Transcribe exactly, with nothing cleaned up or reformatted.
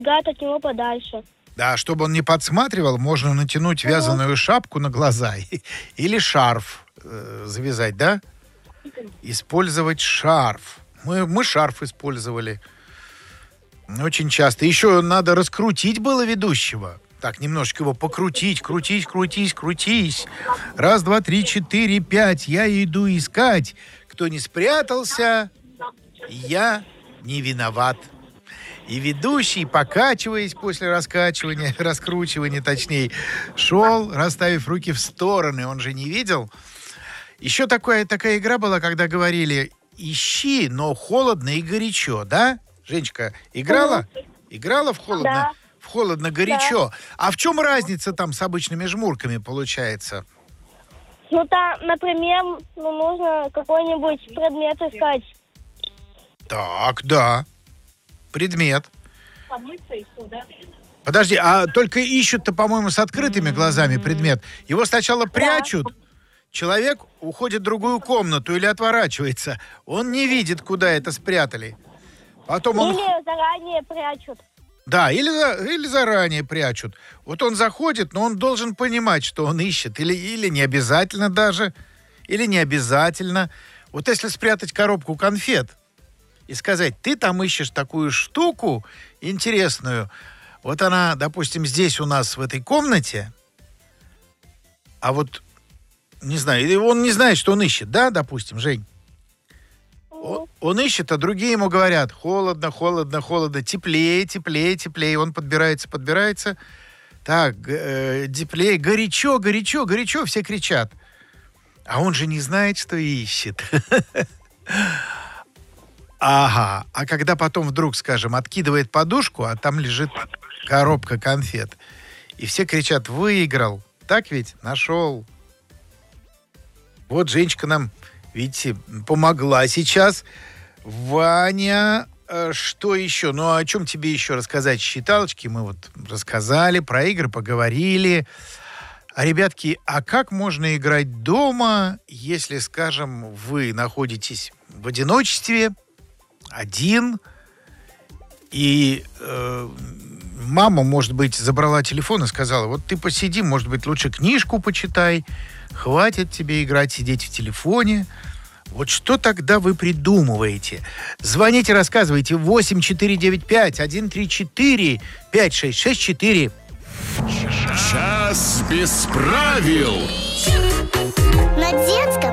убегает от него подальше. Да, чтобы он не подсматривал, можно натянуть вязаную шапку на глаза или шарф э, завязать, да? Использовать шарф. Мы, мы шарф использовали очень часто. Еще надо раскрутить было ведущего. Так, немножечко его покрутить, крутить, крутись, крутись. Раз, два, три, четыре, пять. Я иду искать. Кто не спрятался, я не виноват. И ведущий, покачиваясь после раскачивания, раскручивания, точнее, шел, расставив руки в стороны. Он же не видел. Еще такая, такая игра была, когда говорили: ищи, но холодно и горячо, да? Женечка, играла? Играла в холодно? Да. В холодно-горячо. А в чем разница там с обычными жмурками получается? Ну, там, например, ну, нужно какой-нибудь предмет искать. Так, да. Предмет. Подожди, а только ищут-то, по-моему, с открытыми глазами предмет. Его сначала прячут, человек уходит в другую комнату или отворачивается. Он не видит, куда это спрятали. Потом он... Или заранее прячут. Да, или, за- или заранее прячут. Вот он заходит, но он должен понимать, что он ищет. Или, или не обязательно даже. Или не обязательно. Вот если спрятать коробку конфет и сказать: ты там ищешь такую штуку интересную. Вот она, допустим, здесь у нас в этой комнате. А вот, не знаю, или он не знает, что он ищет, да, допустим, Жень? Он, он ищет, а другие ему говорят: холодно, холодно, холодно, теплее, теплее, теплее. Он подбирается, подбирается. Так, э, теплее, горячо, горячо, горячо, все кричат. А он же не знает, что ищет. Ага. А когда потом вдруг, скажем, откидывает подушку, а там лежит коробка конфет, и все кричат: выиграл. Так ведь? Нашел. Вот Женечка нам, видите, помогла сейчас. Ваня, э, что еще? Ну, о чем тебе еще рассказать? Считалочки мы вот рассказали, про игры поговорили. А, ребятки, а как можно играть дома, если, скажем, вы находитесь в одиночестве, один, и э, мама, может быть, забрала телефон и сказала: вот ты посиди, может быть, лучше книжку почитай, хватит тебе играть, сидеть в телефоне. Вот что тогда вы придумываете? Звоните, рассказывайте. восемь четыре девять пять один три четыре пять шесть шесть четыре. Час без правил. На детском